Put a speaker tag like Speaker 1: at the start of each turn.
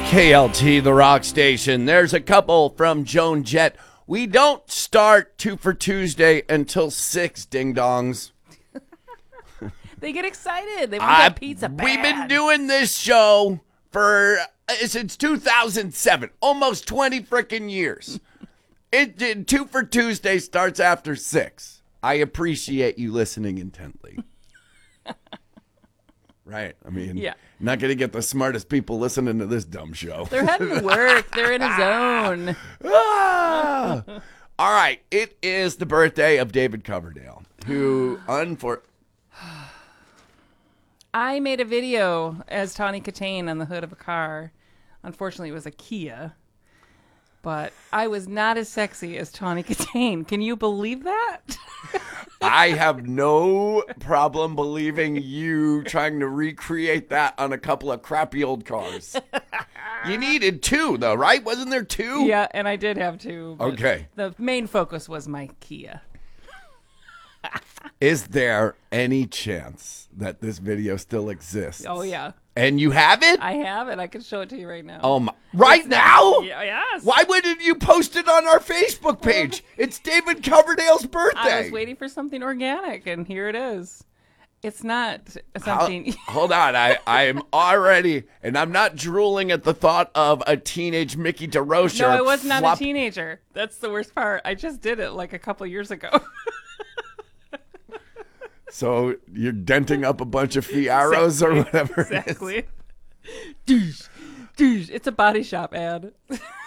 Speaker 1: KLT, the rock station. There's a couple from Joan Jett. We don't start 2 for Tuesday until 6, ding-dongs.
Speaker 2: They get excited. They want that pizza bad.
Speaker 1: We've been doing this show for since 2007, almost 20 freaking years. 2 for Tuesday starts after 6. I appreciate you listening intently. Right. I mean,
Speaker 2: yeah.
Speaker 1: Not going to get the smartest people listening to this dumb show.
Speaker 2: They're heading to work. They're in a zone.
Speaker 1: Ah! All right. It is the birthday of David Coverdale, who,
Speaker 2: I made a video as Tawny Katane on the hood of a car. Unfortunately, it was a Kia. But I was not as sexy as Tawny Katane. Can you believe that?
Speaker 1: I have no problem believing you trying to recreate that on a couple of crappy old cars. You needed 2, though, right? Wasn't there 2?
Speaker 2: Yeah, and I did have 2. But
Speaker 1: okay.
Speaker 2: The main focus was my Kia.
Speaker 1: Is there any chance that this video still exists?
Speaker 2: Oh, yeah.
Speaker 1: And you have it?
Speaker 2: I have it. I can show it to you right now.
Speaker 1: Oh, my. Right now?
Speaker 2: Yeah, yes.
Speaker 1: Why wouldn't you post it on our Facebook page? It's David Coverdale's birthday.
Speaker 2: I was waiting for something organic, and here it is. It's not something...
Speaker 1: Hold on. I'm already... And I'm not drooling at the thought of a teenage Mickey DeRocher.
Speaker 2: No, I was not a teenager. That's the worst part. I just did it like a couple years ago.
Speaker 1: So you're denting up a bunch of Fieros or whatever.
Speaker 2: Exactly. Douche. It's a Body Shop ad.